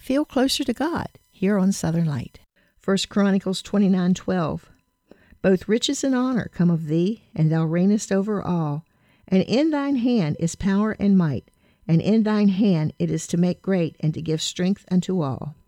feel closer to God here on Southern Light. 1 Chronicles 29:12. Both riches and honor come of thee, and thou reignest over all. And in thine hand is power and might, and in thine hand it is to make great and to give strength unto all.